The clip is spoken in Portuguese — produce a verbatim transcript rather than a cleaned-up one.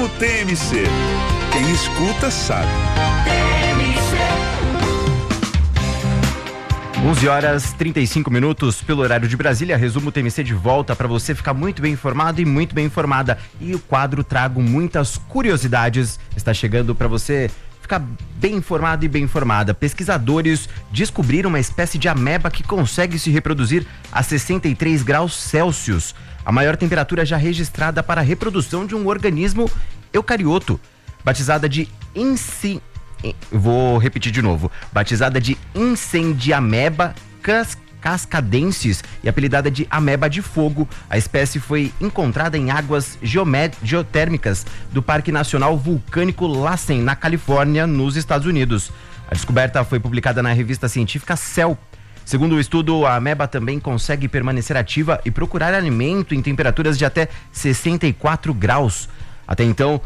T M C. Quem escuta sabe. onze horas e trinta e cinco minutos pelo horário de Brasília. Resumo T M C de volta para você ficar muito bem informado e muito bem informada. E o quadro Trago Muitas Curiosidades está chegando para você ficar bem informado e bem informada. Pesquisadores descobriram uma espécie de ameba que consegue se reproduzir a sessenta e três graus Celsius, a maior temperatura já registrada para a reprodução de um organismo eucarioto, batizada de inci... Vou repetir de novo. Batizada de Incendiameba cas... cascadensis e apelidada de ameba de fogo, a espécie foi encontrada em águas geomé... geotérmicas do Parque Nacional Vulcânico Lassen, na Califórnia, nos Estados Unidos. A descoberta foi publicada na revista científica Cell. Segundo o estudo, a ameba também consegue permanecer ativa e procurar alimento em temperaturas de até sessenta e quatro graus. Até então,